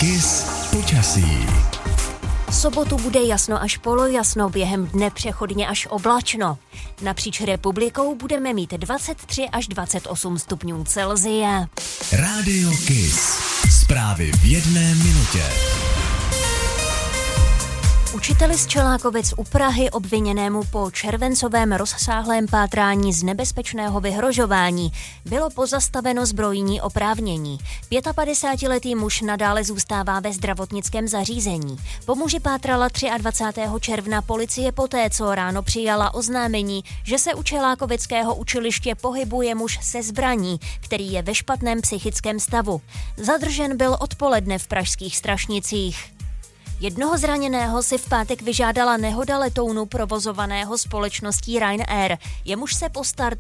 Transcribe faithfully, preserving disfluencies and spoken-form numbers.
KIS počasí. V sobotu bude jasno až polojasno, během dne přechodně až oblačno. Napříč republikou budeme mít dvacet tři až dvacet osm stupňů Celsia. Rádio KIS. Zprávy v jedné minutě. Učiteli z Čelákovic u Prahy, obviněnému po červencovém rozsáhlém pátrání z nebezpečného vyhrožování, bylo pozastaveno zbrojní oprávnění. padesátipětiletý muž nadále zůstává ve zdravotnickém zařízení. Po muži pátrala dvacátého třetího června policie poté, co ráno přijala oznámení, že se u Čelákovického učiliště pohybuje muž se zbraní, který je ve špatném psychickém stavu. Zadržen byl odpoledne v pražských Strašnicích. Jednoho zraněného si v pátek vyžádala nehoda letounu provozovaného společností Ryanair. Jemuž se po startu